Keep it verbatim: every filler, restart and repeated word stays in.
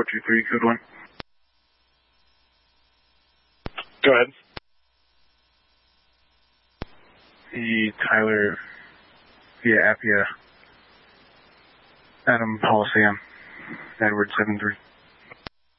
four two three, code one. Go ahead. The Tyler via Appia, Adam Paul Sam, Edward seven three.